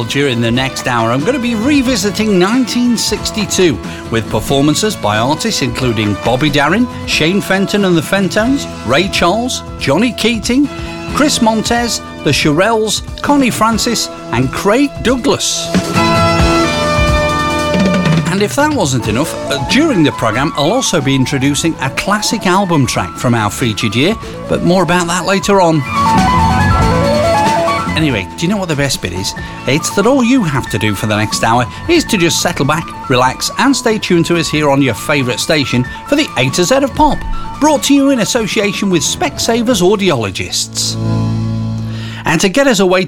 during the next hour, I'm going to be revisiting 1962 with performances by artists including Bobby Darin, Shane Fenton and the Fentones, Ray Charles, Johnny Keating, Chris Montez, the Shirelles, Connie Francis and Craig Douglas. And if that wasn't enough, during the programme I'll also be introducing a classic album track from our featured year, but more about that later on. Anyway, do you know what the best bit is? It's that all you have to do for the next hour is to just settle back, relax and stay tuned to us here on your favourite station for the A to Z of Pop, brought to you in association with Specsavers Audiologists. And to get us away